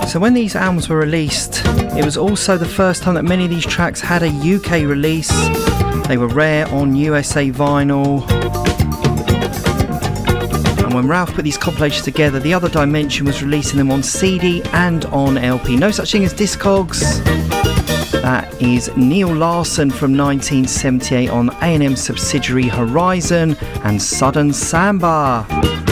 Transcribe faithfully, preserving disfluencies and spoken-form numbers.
So when these albums were released, it was also the first time that many of these tracks had a U K release. They were rare on U S A vinyl. And when Ralph put these compilations together, The Other Dimension was releasing them on C D and on L P. No such thing as Discogs. That is Neil Larson from nineteen seventy-eight on A and M subsidiary Horizon and Southern Samba.